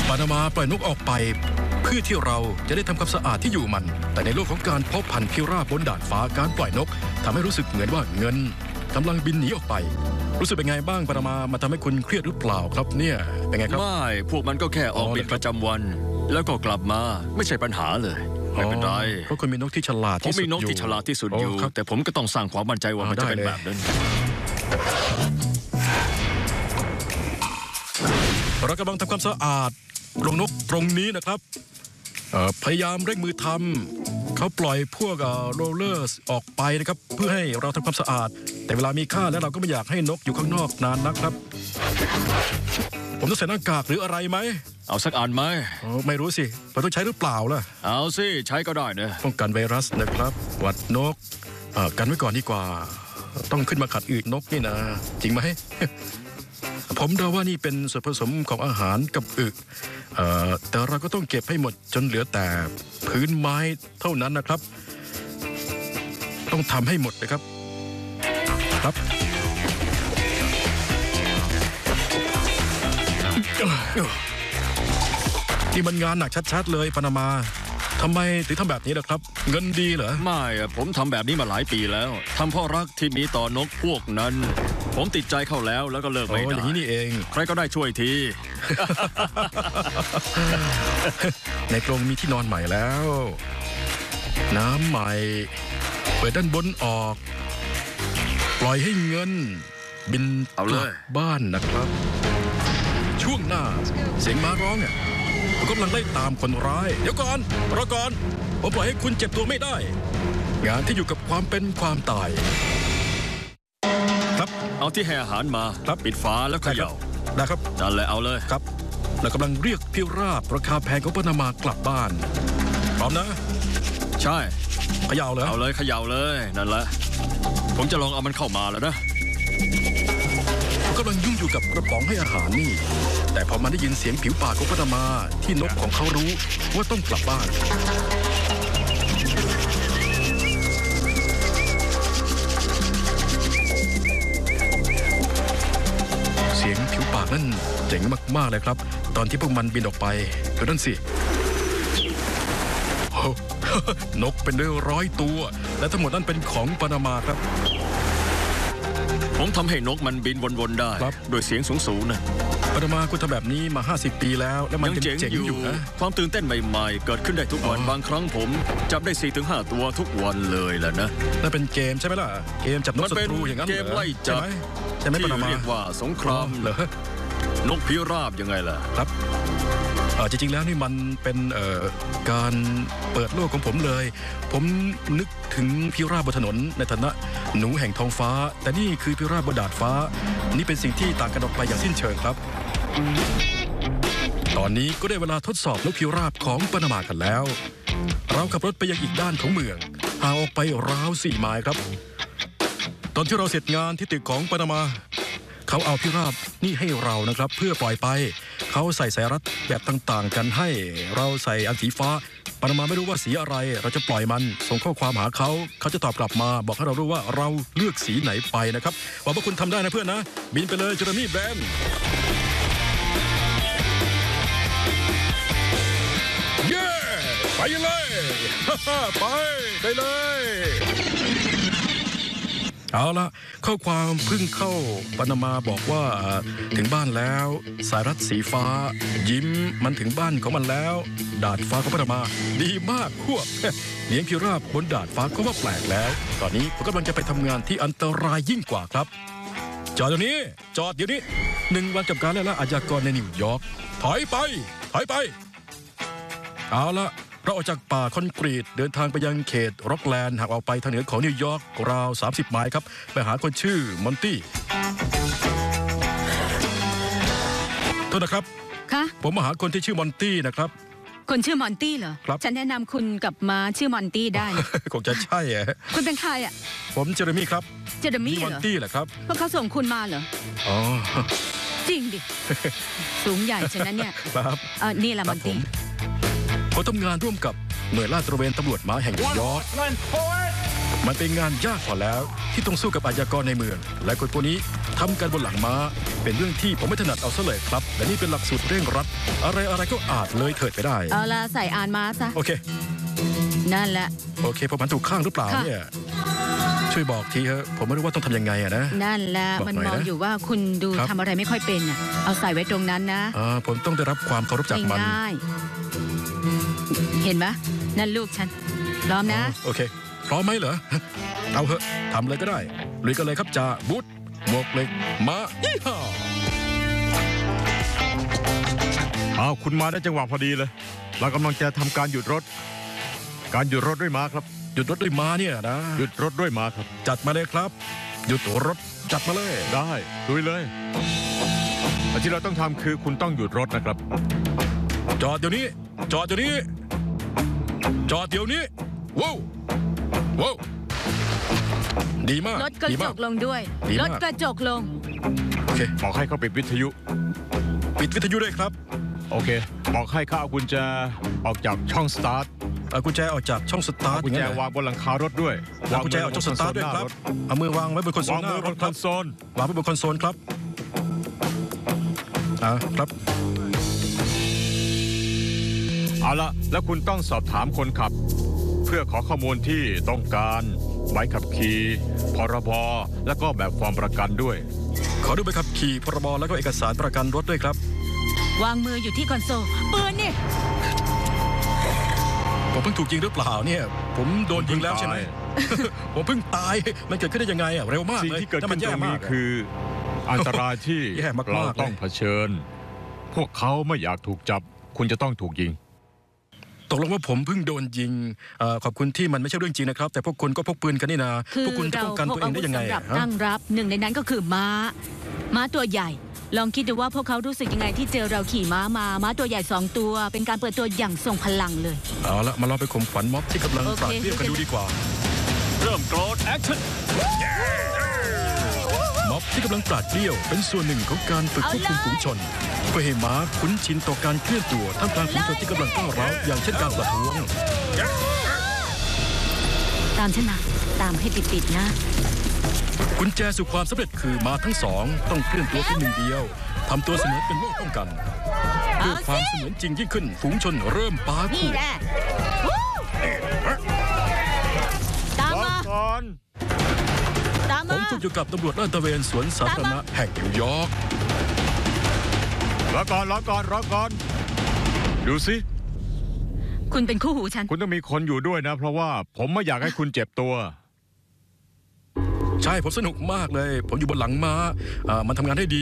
ปานามาปล่อยนกออกไปเพื่อที่เราจะได้ทำความสะอาดที่อยู่มันแต่ในโลกของการเพาะพันธุ์พิราบบนดาดฟ้าการปล่อยนกทำให้รู้สึกเหมือนว่าเงินกำลังบินหนีออกไปรู้สึกเป็นไงบ้างปานามาทำให้คุณเครียดหรือเปล่าครับเนี่ยเป็นไงครับไม่พวกมันก็แค่ออกบินประจำวันแล้วก็กลับมาไม่ใช่ปัญหาเลยไม่เป็นไรเพราะคุณมีนกที่ฉลาดผมมีนกที่ฉลาดที่สุดอยู่แต่ผมก็ต้องสร้างความมั่นใจว่ามันจะเป็นแบบนั้นเรากำลังทำความสะอาดโรงนกตรงนี้นะครับพยายามเร่งมือทำเขาปล่อยพวกโรลเลอร์ออกไปนะครับเพื่อให้เราทำความสะอาดแต่เวลามีค่าแล้วเราก็ไม่อยากให้นกอยู่ข้างนอกนานนักครับผมต้องใส่หน้ากากหรืออะไรไหมเอาสักอันไหมไม่รู้สิเราต้องใช้หรือเปล่าล่ะเอาสิใช้ก็ได้นะป้องกันไวรัสนะครับหวัดนกกันไว้ก่อนดีกว่าต้องขึ้นมาขัดอึนกนี่นะจริงไหม ผมเดาว่านี่เป็นส่วนผสมของอาหารกับอึแต่เราก็ต้องเก็บให้หมดจนเหลือแต่พื้นไม้เท่านั้นนะครับต้องทำให้หมดนะครับครับที่มันงานหนักชัดๆเลยปานามาทำไมถึงทำแบบนี้ล่ะครับเงินดีเหรอไม่ผมทำแบบนี้มาหลายปีแล้วทำเพราะรักที่มีต่อนกพวกนั้นผมติดใจเข้าแล้วก็เลิกไม่ได้อย่างนี้นี่เองใครก็ได้ช่วยทีในกรงมีที่นอนใหม่แล้วน้ำใหม่เปิดด้านบนออกปล่อยให้เงินบินเอาเลยบ้านนะครับช่วงหน้าเสียงม้าร้องเนี่ยผมกำลังไล่ตามคนร้ายเดี๋ยวก่อนรอก่อนผมปล่อยให้คุณเจ็บตัวไม่ได้งานที่อยู่กับความเป็นความตายครับเอาที่ให้อาหารมาครับปิดฝาแล้วเขย่าได้ครับนั่นแหละเอาเลยครับเรากำลังเรียกพิราบราคาแพงของปานามากลับบ้านพร้อมนะใช่เขย่าเลยเอาเลยเขย่าเลยนั่นแหละผมจะลองเอามันเข้ามาแล้วนะผมกำลังยุ่งอยู่กับกระป๋องให้อาหารนี่แต่พอมันได้ยินเสียงผิวปากของปานามาที่นกของเขารู้ว่าต้องกลับบ้านเสียงผิวปากนั่นเจ๋งมากๆเลยครับตอนที่พวกมันบินออกไปดูนั่นสินกเป็น100 ตัวและทั้งหมดนั้นเป็นของปานามาครับผมทำให้นกมันบินวนๆได้โดยเสียงสูงๆนะปานามาคุณทำแบบนี้มา50 ปีแล้วและมันยังเจ๋งอยู่นะความตื่นเต้นใหม่ๆเกิดขึ้นได้ทุกวันบางครั้งผมจับได้ 4-5 ตัวทุกวันเลยแหละนะนั่นเป็นเกมใช่ไหมล่ะเกมจับนกศัตรูอย่างนั้นเกมไล่จับใช่ไหมปานามาเรียกว่าสงครามเหรอนกพิราบยังไงล่ะครับจริงๆแล้วนี่มันเป็นการเปิดโลกของผมเลยผมนึกถึงพิราบบนถนนในฐานะหนูแห่งท้องฟ้าแต่นี่คือพิราบบนดาดฟ้านี่เป็นสิ่งที่ต่างกันออกไปอย่างสิ้นเชิงครับตอนนี้ก็ได้เวลาทดสอบนกพิราบของปานามากันแล้วเราขับรถไปยังอีกด้านของเมืองห่างออกไปราว4 ไมล์ครับตอนที่เราเสร็จงานที่ตึกของปานามาเขาเอาพิราบนี่ให้เรานะครับเพื่อปล่อยไปเขาใส่สายรัดแบบต่างๆกันให้เราใส่อันสีฟ้าปานามาไม่รู้ว่าสีอะไรเราจะปล่อยมันส่งข้อความหาเขาจะตอบกลับมาบอกให้เรารู้ว่าเราเลือกสีไหนไปนะครับหวังว่าคุณทำได้นะเพื่อนนะบินไปเลยเจอร์มี่แบรนด์เย้ไปเลยไปได้เลยเอาละข้อความเพิ่งเข้าปานามาบอกว่าถึงบ้านแล้วสายรัดสีฟ้ายิ้มมันถึงบ้านของมันแล้วดาดฟ้าของปานามาดีมากพวกเลี้ยงพิราบบนดาดฟ้าก็ว่าแปลกแล้วตอนนี้ผมกำลังจะไปทำงานที่อันตรายยิ่งกว่าครับจอดเดี๋ยวนี้1 วันกับการไล่ล่าอาชญากรในนิวยอร์กถอยไปเอาละเราออกจากป่าคอนกรีตเดินทางไปยังเขตร็อกแลนด์หากออกไปทางเหนือของนิวยอร์กราว30 ไมล์ครับไปหาคนชื่อมอนตี้โทษนะครับค่ะผมมาหาคนที่ชื่อมอนตี้นะครับคนชื่อมอนตี้เหรอครับฉันแนะนำคุณกับม้าชื่อมอนตี้ได้คงจะใช่คุณเป็นใครอ่ะผมเจอร์มี่ครับเจอร์มี่เหรอมอนตี้เหรอครับพวกเขาส่งคุณมาเหรออ๋อจริงดิสูงใหญ่ฉะนั้นเนี่ยครับนี่แหละมอนตี้ผมทำงานร่วมกับหน่วยลาดตระเวนตำรวจม้าแห่งนิวยอร์กมันเป็นงานยากพอแล้วที่ต้องสู้กับอาชญากรในเมืองและคนพวกนี้ทำการบนหลังม้าเป็นเรื่องที่ผมไม่ถนัดเอาซะเลยครับและนี่เป็นหลักสูตรเร่งรัดอะไรก็อาจเลยเถิดไปได้เอาละใส่อ่านมาซะโอเคนั่นแหละโอเคผมหันถูกข้างหรือเปล่าค่ะเนี่ยช่วยบอกทีเถอะผมไม่รู้ว่าต้องทำยังไงอะนะนั่นแหละบอกมันหน่อยมองนะอยู่ว่าคุณดูครับทำอะไรไม่ค่อยเป็นอ่ะเอาใส่ไว้ตรงนั้นนะผมต้องได้รับความเคารพจากมันง่ายๆเห็นไหมนั่นลูกฉันพร้อมนะโอเคพร้อมไหมเหรอเอาเถอะทำเลยก็ได้ลุยกันเลยครับจ่าบูทหมวกเหล็กมายี่ห้าอ้าวคุณมาได้จังหวะพอดีเลย เรากำลังจะทำการหยุดรถ การหยุดรถด้วยม้าครับหยุดรถด้วยม้าเนี่ยนะหยุดรถด้วยม้าครับจัดมาเลยครับ หยุดรถจัดมาเลยได้ลุยเลยแต่ที่เราต้องทำคือคุณต้องหยุดรถนะครับจอดเดี๋ยวนี้ จอดเดี๋ยวนี้ จอดเดี๋ยวนี้ว้าวว้าวดีมากลดกระดีจมากกลงด้วยดีลมากดกระจกลงโอเคบอกให้เขาปิดวิทยุปิดวิทยุด้วยครับโอเค บอกให้เขาเอากุญแจออกจากช่องสตาร์ทเอากุญแจออกจากช่องสตาร์ทกุญแจอย่างนั้นเหรอวางบนหลังคารถด้วยเอากุญแจออกจากช่องสตาร์ทด้วยครับเอามือวางไว้บนคอนโซลวางหน้ามือรบถนคครับ อนโซลวางไว้บนคอนโซลครับครับเอาละแล้วคุณต้องสอบถามคนขับ เพื่อขอข้อมูลที่ต้องการใบขับขี่พรบและก็แบบฟอร์มประกันด้วยขอดูใบขับขี่พรบแล้วก็เอกสารประกันรถด้วยครับวางมืออยู่ที่คอนโซลปืนนี่ผมเพิ่งถูกยิงหรือเปล่าเนี่ย ผมโดนยิงแล้วใช่ไหม ผมเพิ่งตาย มันเกิดขึ้นได้ยังไงอ่ะเร็วมากสิ่งเลยที่เกิดนั่นขึ้มัน นตแย่รงมานี้กคืออันตรายที่แย่มากๆเราต้องเลยเผชิญ พวกเขาไม่อยากถูกจับ คุณจะต้องถูกยิงตกลงว่าผมเพิ่งโดนยิงขอบคุณที่มันไม่ใช่เรื่องจริงนะครับ แต่พวกคุณก็พกปืนกันนี่นาคือพวกคุณจะเราป้องกันพตัวเองได้ยังไงสำหรัอะบฮะตั้งรับหนึ่งในนั้นก็คือม้าตัวใหญ่ ลองคิดดูว่าพวกเขารู้สึกยังไงที่เจอเราขี่ม้าตัวใหญ่2 ตัว เป็นการเปิดตัวอย่างทรงพลังเลยเอาละมาลองไปข่มขวัญม็อบที่กำลังโอเคปราดเปรียวกันดูดีกว่าเริ่มโกรธแอคชั่นม็อบที่กำลังปราดเปรียวเป็นส่วนหนึ่งของการฝึกควบคุมฝูงชนเพื่อให้ม้าคุ้นชินต่อการเคลื่อนตัวท่ามกลางฝูงชนที่กำลังก้าวร้าวอย่างเช่นการประท้วงตามฉันมาตามให้ติดๆนะกุญแจสู่ความสำเร็จคือม้าทั้งสองต้องเคลื่อนตัวเป็นหนึ่งเดียวทำตัวเสมือนเป็นโลกป้องกันเพื่อความเสมือนจริงยิ่งขึ้นฝูงชนเริ่มปานี่ขู่แหละตามรอมาก่อนตามผมมาฝึกอยู่กับตำรวจลาดตระเวนสวนสาธารณะแห่งนิวยอร์กรอก่อน รอก่อน รอก่อน ดูสิคุณเป็นคู่หูฉันคุณต้องมีคนอยู่ด้วยนะ เพราะว่าผมไม่อยากให้คุณเจ็บตัวใช่ผมสนุกมากเลย ผมอยู่บนหลังม้ามันทำงานได้ดี